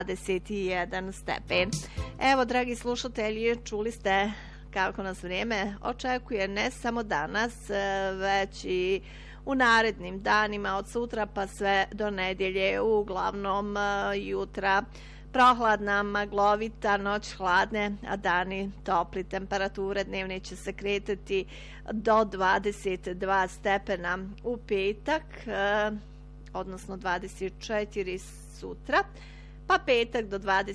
21 stepen. Evo, dragi slušatelji, čuli ste kako nas vrijeme očekuje ne samo danas, već i u narednim danima od sutra pa sve do nedjelje, uglavnom jutra prohladna, maglovita, noć hladne, a dani topli. Temperature dnevne će se kretati do 22 stepena u petak, odnosno 24 sutra, pa petak do 20